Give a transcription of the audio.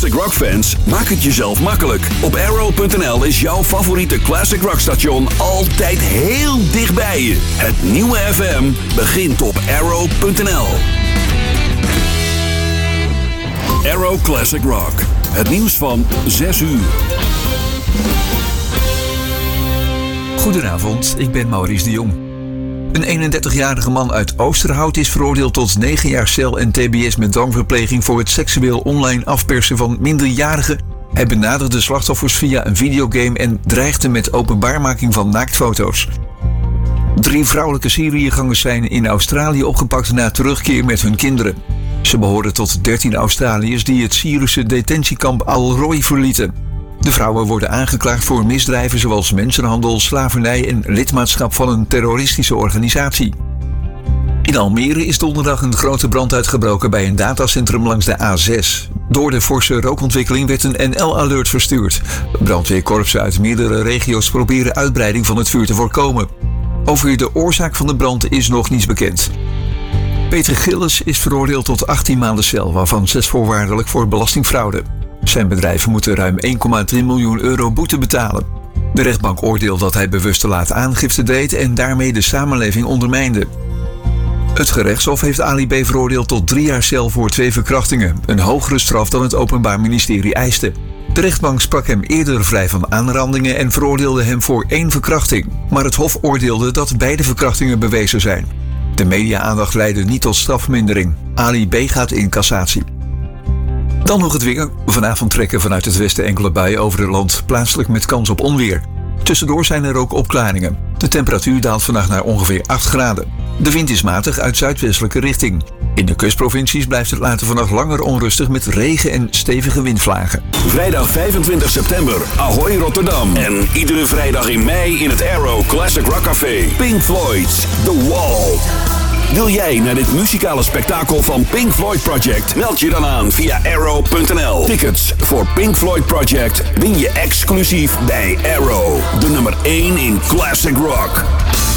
classic rock fans, maak het jezelf makkelijk. Op Arrow.nl is jouw favoriete classic rock station altijd heel dicht bij je. Het nieuwe FM begint op Arrow.nl. Arrow Classic Rock. Het nieuws van 6 uur. Goedenavond, ik ben Maurice de Jong. Een 31-jarige man uit Oosterhout is veroordeeld tot 9 jaar cel en tbs met dwangverpleging voor het seksueel online afpersen van minderjarigen. Hij benaderde slachtoffers via een videogame en dreigde met openbaarmaking van naaktfoto's. 3 vrouwelijke Syriëgangers zijn in Australië opgepakt na terugkeer met hun kinderen. Ze behoren tot 13 Australiërs die het Syrische detentiekamp Al-Roy verlieten. De vrouwen worden aangeklaagd voor misdrijven zoals mensenhandel, slavernij en lidmaatschap van een terroristische organisatie. In Almere is donderdag een grote brand uitgebroken bij een datacentrum langs de A6. Door de forse rookontwikkeling werd een NL-alert verstuurd. Brandweerkorpsen uit meerdere regio's proberen uitbreiding van het vuur te voorkomen. Over de oorzaak van de brand is nog niets bekend. Peter Gillis is veroordeeld tot 18 maanden cel, waarvan 6 voorwaardelijk voor belastingfraude. Zijn bedrijf moet ruim 1,3 miljoen euro boete betalen. De rechtbank oordeelt dat hij bewust te laat aangifte deed en daarmee de samenleving ondermijnde. Het gerechtshof heeft Ali B. veroordeeld tot 3 jaar cel voor 2 verkrachtingen, een hogere straf dan het Openbaar Ministerie eiste. De rechtbank sprak hem eerder vrij van aanrandingen en veroordeelde hem voor 1 verkrachting. Maar het hof oordeelde dat beide verkrachtingen bewezen zijn. De media-aandacht leidde niet tot strafvermindering. Ali B. gaat in cassatie. Dan nog het weer. Vanavond trekken vanuit het westen enkele buien over het land, plaatselijk met kans op onweer. Tussendoor zijn er ook opklaringen. De temperatuur daalt vannacht naar ongeveer 8 graden. De wind is matig uit zuidwestelijke richting. In de kustprovincies blijft het later vannacht langer onrustig met regen en stevige windvlagen. Vrijdag 25 september, Ahoy Rotterdam. En iedere vrijdag in mei in het Arrow Classic Rock Café. Pink Floyd's The Wall. Wil jij naar dit muzikale spektakel van Pink Floyd Project? Meld je dan aan via Arrow.nl. Tickets voor Pink Floyd Project win je exclusief bij Arrow. De nummer 1 in classic rock.